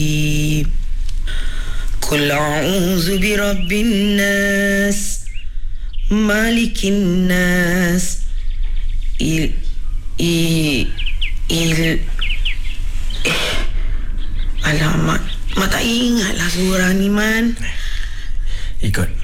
Qul a'udzu birabbin nas, malikin nas, alamak, mak tak ingatlah surah ni, Man. Ikut